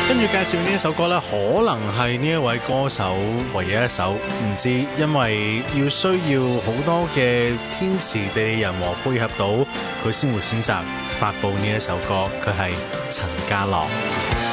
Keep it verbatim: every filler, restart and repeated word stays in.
跟住介紹呢一首歌呢，可能係呢一位歌手唯一一首，唔知因為要需要好多嘅天時地利人和配合到，佢先會選擇發佈呢一首歌。佢係陳家樂。